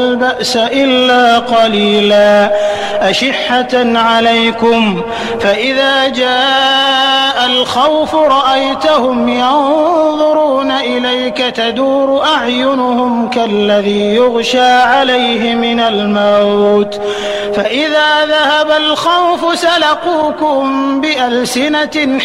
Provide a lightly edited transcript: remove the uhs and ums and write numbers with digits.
البأس إلا قليلا أشحة عليكم فإذا جاء الخوف رأيتهم ينظرون إليك تدور أعينهم كالذي يغشى عليه من الموت فإذا ذهب الخوف سلقوكم بألسنة